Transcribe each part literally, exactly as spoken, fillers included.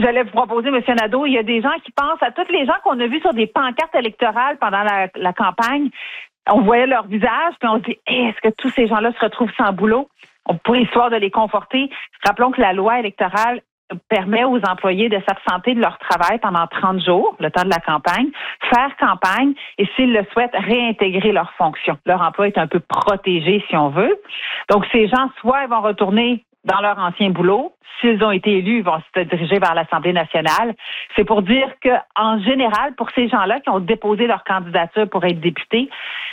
j'allais vous proposer, M. Nadeau, il y a des gens qui pensent à tous les gens qu'on a vus sur des pancartes électorales pendant la, la campagne. On voyait leur visage, puis on se dit, hey, est-ce que tous ces gens-là se retrouvent sans boulot? On pourrait, histoire de les conforter. Rappelons que la loi électorale permet aux employés de s'absenter de leur travail pendant trente jours, le temps de la campagne, faire campagne et, s'ils le souhaitent, réintégrer leurs fonctions. Leur emploi est un peu protégé, si on veut. Donc, ces gens, soit ils vont retourner dans leur ancien boulot. S'ils ont été élus, ils vont se diriger vers l'Assemblée nationale. C'est pour dire qu'en général, pour ces gens-là qui ont déposé leur candidature pour être députés,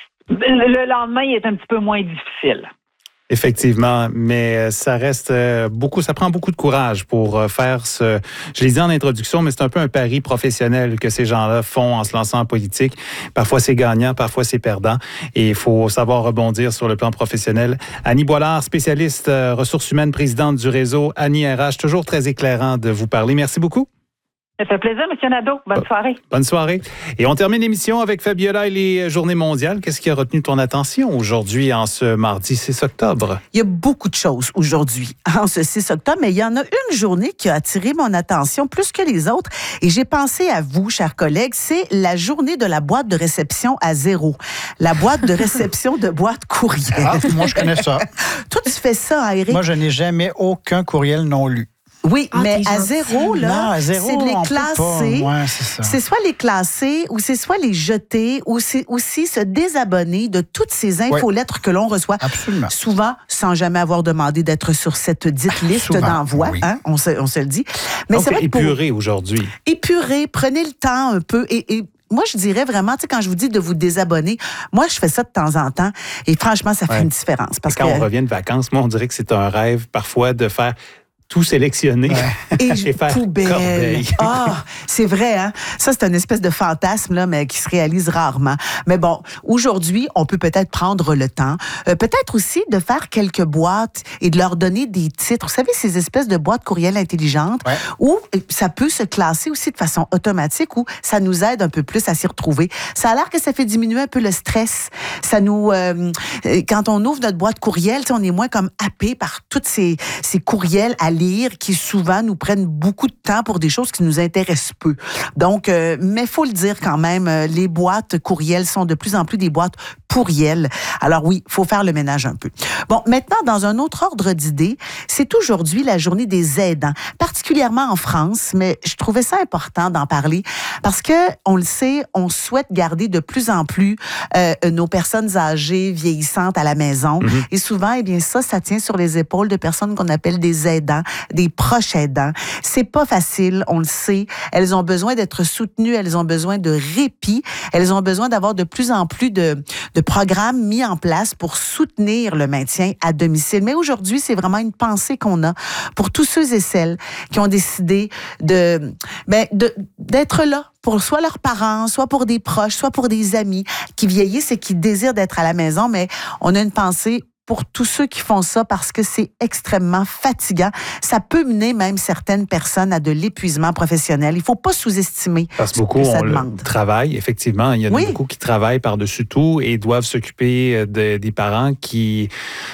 le lendemain, il est un petit peu moins difficile. Effectivement, mais ça reste beaucoup, ça prend beaucoup de courage pour faire ce, je l'ai dit en introduction, mais c'est un peu un pari professionnel que ces gens-là font en se lançant en politique. Parfois c'est gagnant, parfois c'est perdant, et il faut savoir rebondir sur le plan professionnel. Annie Boilard, spécialiste ressources humaines, présidente du réseau Annie R H, toujours très éclairant de vous parler. Merci beaucoup. Ça fait plaisir, M. Nadeau. Bonne soirée. Bonne soirée. Et on termine l'émission avec Fabiola et les Journées mondiales. Qu'est-ce qui a retenu ton attention aujourd'hui, en ce mardi six octobre? Il y a beaucoup de choses aujourd'hui, en ce six octobre, mais il y en a une journée qui a attiré mon attention plus que les autres. Et j'ai pensé à vous, chers collègues, c'est la journée de la boîte de réception à zéro. La boîte de réception de boîte courriel. Ah, moi, je connais ça. Toi, tu fais ça, hein, Éric? Moi, je n'ai jamais aucun courriel non lu. Oui, ah, mais à zéro, là, non, à zéro, c'est de les on classer. Ouais, c'est ça. C'est soit les classer, ou c'est soit les jeter, ou c'est aussi se désabonner de toutes ces infolettres ouais. que l'on reçoit. Absolument. Souvent, sans jamais avoir demandé d'être sur cette dite liste Souvent, d'envoi. Oui. Hein, on, se, on se le dit. Mais donc, c'est vrai épuré pour... aujourd'hui. Épuré, prenez le temps un peu et... et moi, je dirais vraiment, tu sais, quand je vous dis de vous désabonner, moi, je fais ça de temps en temps et franchement, ça fait ouais. une différence. Parce quand que... on revient de vacances, moi, on dirait que c'est un rêve parfois de faire tout sélectionner ouais. et, et faire poubelle. corbeille. Ah, c'est vrai, hein? Ça, c'est une espèce de fantasme, là, mais qui se réalise rarement. Mais bon, aujourd'hui, on peut peut-être prendre le temps, euh, peut-être aussi de faire quelques boîtes et de leur donner des titres. Vous savez, ces espèces de boîtes courriel intelligentes ouais. où ça peut se classer aussi de façon automatique, où ça nous aide un peu plus à s'y retrouver. Ça a l'air que ça fait diminuer un peu le stress. Ça nous, euh, quand on ouvre notre boîte courriel, on est moins comme happé par toutes ces, ces courriels à lire qui souvent nous prennent beaucoup de temps pour des choses qui nous intéressent peu. Donc, euh, mais faut le dire quand même, les boîtes courriels sont de plus en plus des boîtes pourriels. Alors oui, faut faire le ménage un peu. Bon, maintenant, dans un autre ordre d'idées, c'est aujourd'hui la journée des aidants, particulièrement en France, mais je trouvais ça important d'en parler parce que, on le sait, on souhaite garder de plus en plus euh, nos personnes âgées, vieillissantes à la maison. Mm-hmm. Et souvent, eh bien ça, ça tient sur les épaules de personnes qu'on appelle des aidants, des proches aidants. C'est pas facile, on le sait. Elles ont besoin d'être soutenues, elles ont besoin de répit, elles ont besoin d'avoir de plus en plus de, de programmes mis en place pour soutenir le maintien à domicile. Mais aujourd'hui, c'est vraiment une pensée qu'on a pour tous ceux et celles qui ont décidé de, ben, de, d'être là pour soit leurs parents, soit pour des proches, soit pour des amis qui vieillissent et qui désirent d'être à la maison. Mais on a une pensée pour tous ceux qui font ça parce que c'est extrêmement fatigant. Ça peut mener même certaines personnes à de l'épuisement professionnel. Il ne faut pas sous-estimer parce que beaucoup ce que ça on demande. Le travail, effectivement. Il y en a oui. beaucoup qui travaillent par-dessus tout et doivent s'occuper de, des parents qui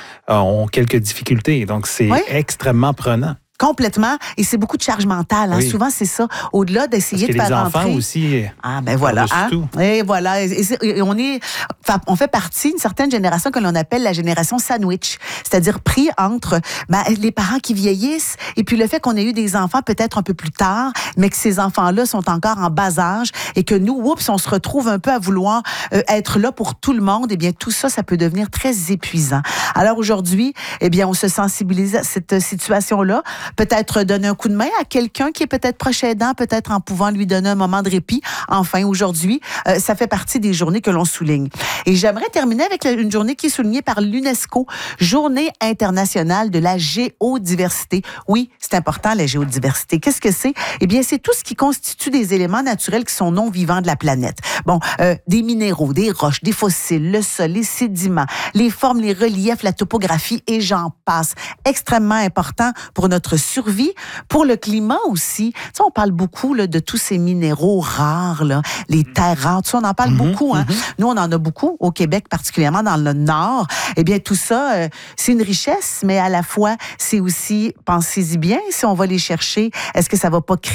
ont quelques difficultés. Donc, c'est oui. extrêmement prenant. Complètement. Et c'est beaucoup de charge mentale. Hein. Oui. Souvent, c'est ça. Au-delà d'essayer Parce que de faire les enfants rentrer... aussi. Ah, ben voilà. Hein? Et voilà. Et, et on est, on fait partie d'une certaine génération que l'on appelle la génération sandwich. C'est-à-dire pris entre ben, les parents qui vieillissent et puis le fait qu'on ait eu des enfants peut-être un peu plus tard, mais que ces enfants-là sont encore en bas âge et que nous, oups, on se retrouve un peu à vouloir euh, être là pour tout le monde. Eh bien, tout ça, ça peut devenir très épuisant. Alors aujourd'hui, eh bien, on se sensibilise à cette situation-là. Peut-être donner un coup de main à quelqu'un qui est peut-être proche aidant, peut-être en pouvant lui donner un moment de répit. Enfin, aujourd'hui, euh, ça fait partie des journées que l'on souligne. Et j'aimerais terminer avec une journée qui est soulignée par l'UNESCO, Journée internationale de la géodiversité. Oui, c'est important, la géodiversité. Qu'est-ce que c'est? Eh bien, c'est tout ce qui constitue des éléments naturels qui sont non vivants de la planète. Bon, euh, des minéraux, des roches, des fossiles, le sol, les sédiments, les formes, les reliefs, la topographie et j'en passe. Extrêmement important pour notre survie, pour le climat aussi. Tu sais, on parle beaucoup là, de tous ces minéraux rares, là, les terres rares, tout ça, on en parle mm-hmm, beaucoup. Hein? Mm-hmm. Nous, on en a beaucoup au Québec, particulièrement dans le Nord. Eh bien, tout ça, euh, c'est une richesse, mais à la fois, c'est aussi, pensez-y bien, si on va les chercher, est-ce que ça va pas créer